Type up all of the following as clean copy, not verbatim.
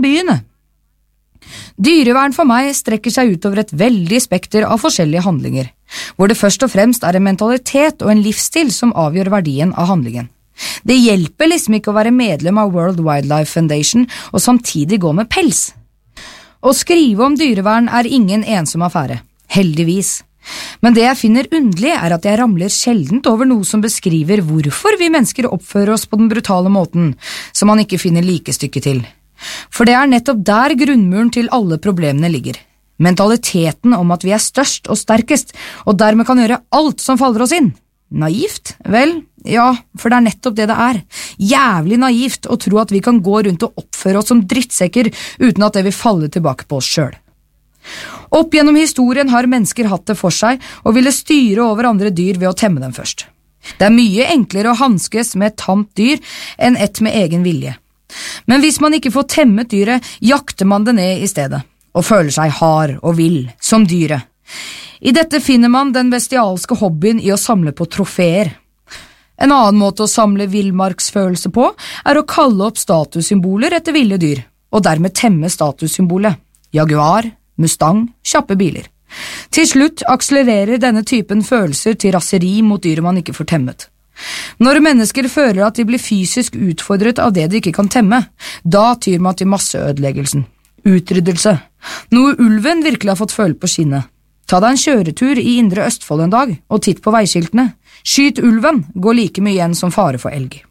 kan begynne. Dyrevern for meg strekker seg utover et veldig spekter av forskjellige handlinger, hvor det først og fremst er en mentalitet og en livsstil som avgjør verdien av handlingen. Det hjelper liksom ikke å være medlem av World Wildlife Foundation og samtidig gå med pels. Å skrive om dyrevern er ingen ensom affære, heldigvis. Men det jeg finner underlig er at jeg ramler sjeldent over noe som beskriver hvorfor vi mennesker oppfører oss på den brutale måten, som man ikke finner likestykke til. For det er nettopp der grunnmuren til alle problemene ligger. Mentaliteten om at vi er størst og sterkest, og dermed kan gjøre alt som faller oss inn. Naivt? Vel, ja, for det er nettopp det det er. Jævlig naivt å tro at vi kan gå rundt og oppføre oss som drittsekker uten at det vil falle tilbake på oss selv. Opp gjennom historien har mennesker hatt det for seg og ville styre over andre dyr ved å temme dem først. Det er mye enklere å hanskes med et tamt dyr enn et med egen vilje. Men hvis man ikke får temmet dyret, jakter man det ned i stedet, og føler seg hard og vill, som dyret. I dette finner man den bestialske hobbyen i å samle på trofeer. En annen måte å samle villmarksfølelse på er å kalle opp statussymboler etter ville dyr, og dermed temme statussymbolet. Jaguar, Mustang, kjappe biler. Til slutt akselererer denne typen følelser til raseri mot dyret man ikke får temmet. Når mennesker føler at de blir fysisk utfordret av det de ikke kan temme, da tyr man til masseødeleggelsen. Utryddelse. Noe ulven virkelig har fått føle på skinnet. Ta deg en kjøretur i Indre Østfold en dag, og titt på veiskiltene. Skyt ulven, går like mye igjen som fare for elg.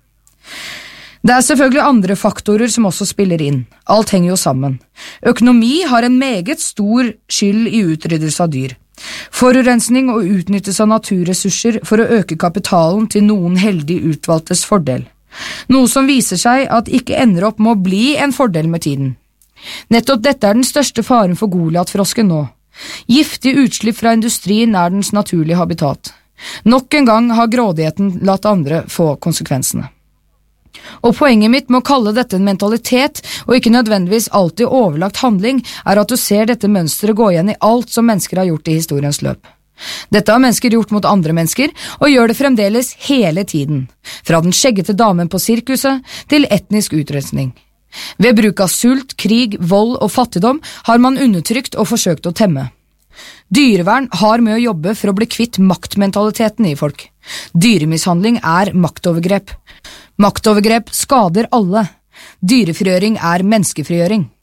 Det er selvfølgelig andre faktorer som også spiller inn. Alt henger jo sammen. Økonomi har en meget stor skyld i utryddelse av dyr. Forurensning og utnyttelse av naturressurser for å øke kapitalen til noen heldig utvalgtes fordel. Noe som viser seg at ikke ender opp med å bli en fordel med tiden. Nettopp dette er den største faren for Goliat-frosken nå. Giftig utslipp fra industrien er dens naturlige habitat. Nok en gang har grådigheten latt andre få konsekvensene. Og poenget mitt med å kalle dette en mentalitet, og ikke nødvendigvis alltid overlagt handling, er at du ser dette mønstret gå igjen i alt som mennesker har gjort i historiens løp. Dette har mennesker gjort mot andre mennesker, og gjør det fremdeles hele tiden, fra den skjeggete damen på sirkuset til etnisk utrensning. Ved bruk av sult, krig, vold og fattigdom har man undertrykt og forsøkt å temme. Dyrevern har med å jobbe for å bli kvitt maktmentaliteten i folk. Dyremishandling er maktovergrep. Maktovergrep skader alle. Dyrefrigjøring er menneskefrigjøring.